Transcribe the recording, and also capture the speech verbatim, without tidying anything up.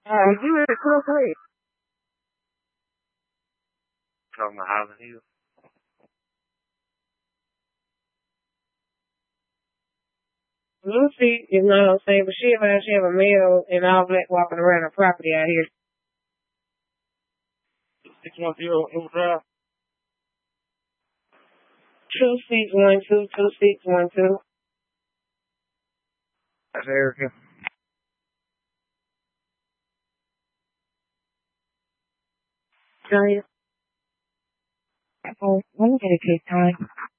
Um, you in the club place. From the Highland Hills. Lucy is not on same, but she have she have a male in all black walking around her property out here. Six one zero Elm Drive. Two six one two two six one two. That's Erica. Giant. Oh, let me get a good time.